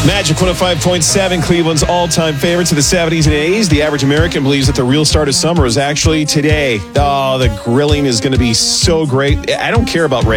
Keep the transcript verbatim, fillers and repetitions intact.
Magic one oh five point seven, Cleveland's all-time favorites of the seventies and eighties. The average American believes that the real start of summer is actually today. Oh, the grilling is going to be so great. I don't care about rain.